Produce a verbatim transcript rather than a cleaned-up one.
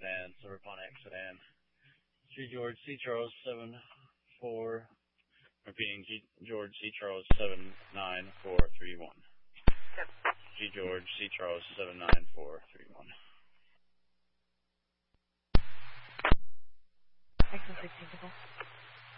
sedan, Silver Pontiac sedan. G George C Charles seven four. Repeating, G George C Charles seven nine four three one. Yep. G George C Charles seven nine four three one. Excellent, sixteen people.